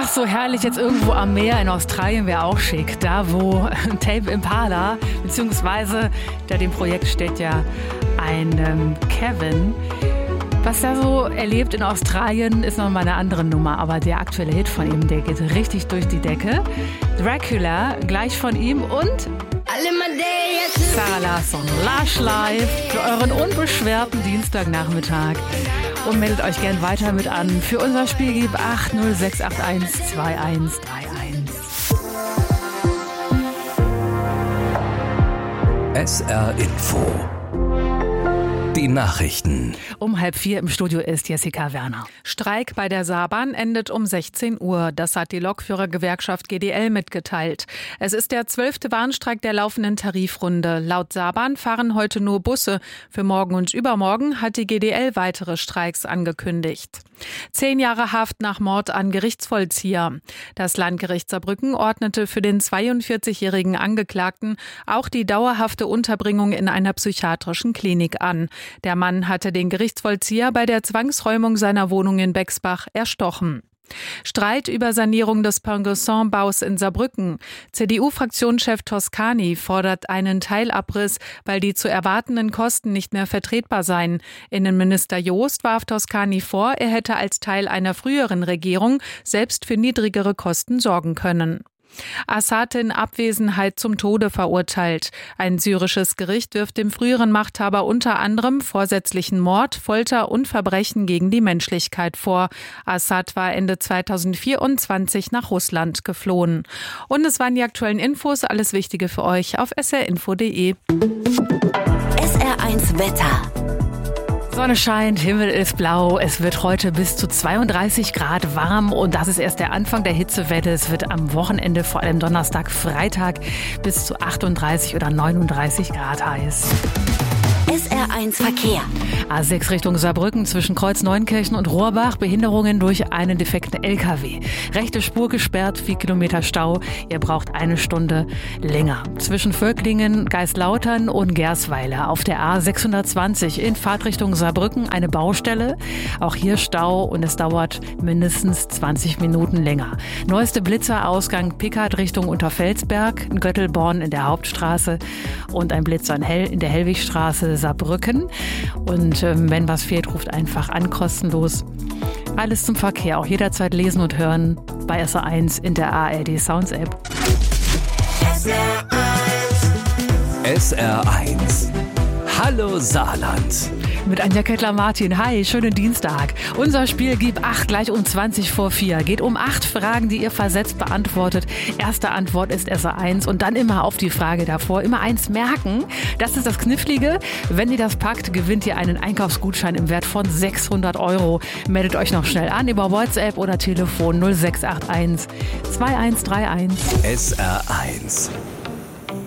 Ach, so herrlich jetzt irgendwo am Meer in Australien wäre auch schick. Da, wo Tame Impala, beziehungsweise da dem Projekt steht ja ein Kevin. Was er so erlebt in Australien, ist nochmal eine andere Nummer. Aber der aktuelle Hit von ihm, der geht richtig durch die Decke. Dracula, gleich von ihm und Zara Larsson. Lush Live für euren unbeschwerten Dienstagnachmittag. Und meldet euch gern weiter mit an. Für unser Spiel gib 80681 2131. SR Info. Die Nachrichten. Um 3:30 im Studio ist Jessica Werner. Streik bei der Saarbahn endet um 16 Uhr. Das hat die Lokführergewerkschaft GDL mitgeteilt. Es ist der 12. Bahnstreik der laufenden Tarifrunde. Laut Saarbahn fahren heute nur Busse. Für morgen und übermorgen hat die GDL weitere Streiks angekündigt. 10 Jahre Haft nach Mord an Gerichtsvollzieher. Das Landgericht Saarbrücken ordnete für den 42-jährigen Angeklagten auch die dauerhafte Unterbringung in einer psychiatrischen Klinik an. Der Mann hatte den Gerichtsvollzieher bei der Zwangsräumung seiner Wohnung in Bexbach erstochen. Streit über Sanierung des Pont-Gasson-Baus in Saarbrücken. CDU-Fraktionschef Toscani fordert einen Teilabriss, weil die zu erwartenden Kosten nicht mehr vertretbar seien. Innenminister Joost warf Toscani vor, er hätte als Teil einer früheren Regierung selbst für niedrigere Kosten sorgen können. Assad in Abwesenheit zum Tode verurteilt. Ein syrisches Gericht wirft dem früheren Machthaber unter anderem vorsätzlichen Mord, Folter und Verbrechen gegen die Menschlichkeit vor. Assad war Ende 2024 nach Russland geflohen. Und es waren die aktuellen Infos. Alles Wichtige für euch auf srinfo.de. SR1 Wetter. Sonne scheint, Himmel ist blau. Es wird heute bis zu 32 Grad warm und das ist erst der Anfang der Hitzewelle. Es wird am Wochenende, vor allem Donnerstag, Freitag, bis zu 38 oder 39 Grad heiß. SR1 Verkehr. A6 Richtung Saarbrücken zwischen Kreuz-Neunkirchen und Rohrbach. Behinderungen durch einen defekten LKW. Rechte Spur gesperrt, 4 Kilometer Stau. Ihr braucht 1 Stunde länger. Zwischen Völklingen, Geislautern und Gersweiler auf der A620 in Fahrtrichtung Saarbrücken eine Baustelle. Auch hier Stau und es dauert mindestens 20 Minuten länger. Neueste Blitzerausgang Pickard Richtung Unterfelsberg, Göttelborn in der Hauptstraße und ein Blitzer in der Hellwigstraße Saarbrücken. Und wenn was fehlt, ruft einfach an, kostenlos. Alles zum Verkehr, auch jederzeit lesen und hören bei SR1 in der ARD Sounds App. SR1. Hallo Saarland. Mit Anja Kettler-Martin. Hi, schönen Dienstag. Unser Spiel Gib 8 gleich um 4:20. Geht um 8 Fragen, die ihr versetzt beantwortet. Erste Antwort ist SR1 und dann immer auf die Frage davor. Immer 1 merken. Das ist das Knifflige. Wenn ihr das packt, gewinnt ihr einen Einkaufsgutschein im Wert von 600 €. Meldet euch noch schnell an über WhatsApp oder Telefon 0681 2131. SR1.